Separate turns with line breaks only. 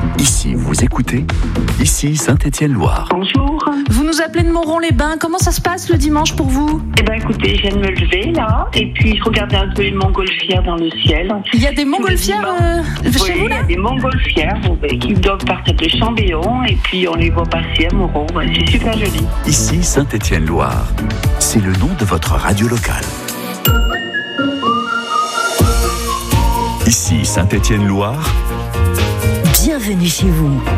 Ici, vous écoutez, ici Saint-Étienne-Loire.
Bonjour.
Vous nous appelez de Montron-les-Bains. Comment ça se passe le dimanche pour vous?
Eh ben écoutez, je viens de me lever là, et puis je regardais un peu les montgolfières dans le ciel.
Il y a des montgolfières chez vous
Oui, il y
là?
a des montgolfières qui doivent partir de Chambéon, et puis on les voit passer à Moron. Ouais, c'est super joli.
Ici Saint-Étienne-Loire. C'est le nom de votre radio locale. Ici Saint-Étienne-Loire.
Bienvenue chez vous.